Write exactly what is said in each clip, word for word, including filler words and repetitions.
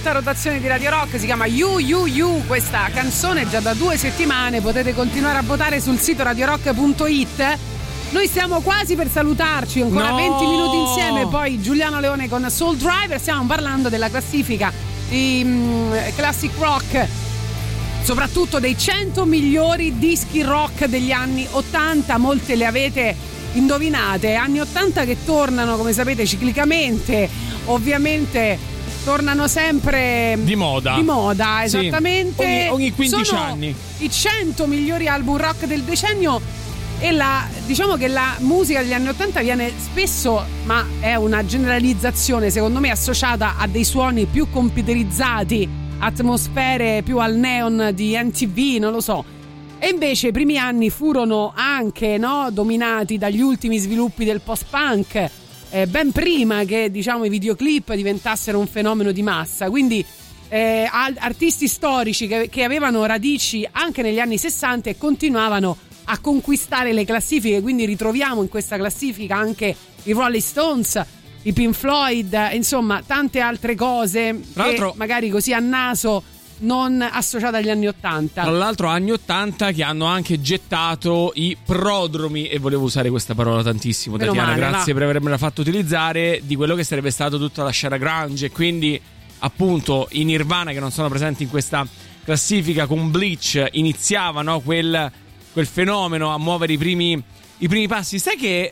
alta rotazione di Radio Rock, si chiama You You You, questa canzone già da due settimane, potete continuare a votare sul sito radio rock punto it. Noi stiamo quasi per salutarci, ancora no! venti minuti insieme, poi Giuliano Leone con Soul Driver. Stiamo parlando della classifica di um, classic rock, soprattutto dei cento migliori dischi rock degli anni ottanta. Molte le avete indovinate, anni ottanta che tornano, come sapete, ciclicamente, ovviamente tornano sempre di moda, di moda esattamente, sì. ogni, ogni quindici sono anni i cento migliori album rock del decennio. E la, diciamo che la musica degli anni ottanta viene spesso, ma è una generalizzazione secondo me, associata a dei suoni più computerizzati, atmosfere più al neon di M T V, non lo so. E invece i primi anni furono anche, no, dominati dagli ultimi sviluppi del post-punk, eh, ben prima che, diciamo, i videoclip diventassero un fenomeno di massa. Quindi eh, artisti storici che, che avevano radici anche negli anni sessanta e continuavano a conquistare le classifiche, quindi ritroviamo in questa classifica anche i Rolling Stones, i Pink Floyd, insomma tante altre cose tra che l'altro, magari così a naso non associate agli anni ottanta. Tra l'altro anni ottanta che hanno anche gettato i prodromi, e volevo usare questa parola tantissimo, Meno Tatiana, male, grazie va. per avermela fatto utilizzare, di quello che sarebbe stato tutta la scena grunge. E quindi appunto i Nirvana, che non sono presenti in questa classifica, con Bleach iniziavano quel quel fenomeno a muovere i primi, i primi passi. Sai che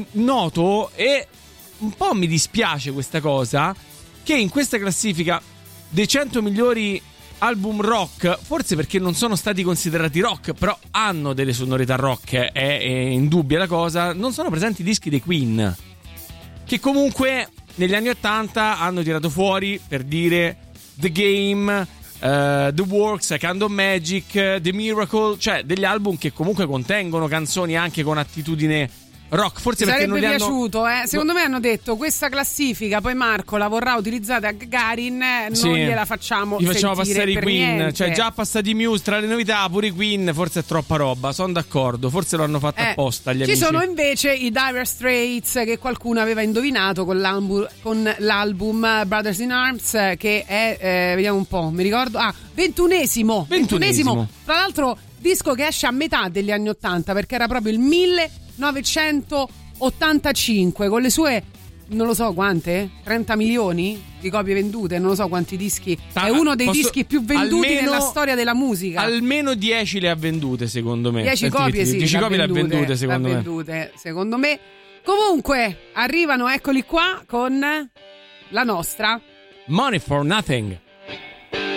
noto, e un po' mi dispiace questa cosa, che in questa classifica dei cento migliori album rock, forse perché non sono stati considerati rock, però hanno delle sonorità rock, è, è indubbia la cosa, non sono presenti i dischi dei Queen, che comunque negli anni ottanta hanno tirato fuori, per dire, The Game, Uh, The Works, Kind of Magic, The Miracle, cioè degli album che comunque contengono canzoni anche con attitudine rock. Forse perché sarebbe non li piaciuto, hanno... eh? Secondo me hanno detto questa classifica, poi Marco la vorrà utilizzata a Gagarin, non sì. gliela facciamo Gli facciamo sentire passare i per Queen, niente. cioè già passati i Muse, tra le novità pure i Queen, forse è troppa roba, sono d'accordo, forse lo hanno fatto eh, apposta gli ci amici. Ci sono invece i Dire Straits, che qualcuno aveva indovinato con l'album, con l'album Brothers in Arms, che è, eh, vediamo un po', mi ricordo, ah, ventunesimo, ventunesimo, tra l'altro disco che esce a metà degli anni ottanta, perché era proprio il millenovecentottantacinque, con le sue, non lo so quante, trenta milioni di copie vendute, non lo so quanti dischi, Ta- è uno dei posso, dischi più venduti almeno, nella storia della musica. Almeno dieci le ha vendute, secondo me. dieci copie, sì, dieci copie le ha vendute, vendute, secondo me. vendute, secondo me. Comunque, arrivano, eccoli qua, con la nostra Money for Nothing.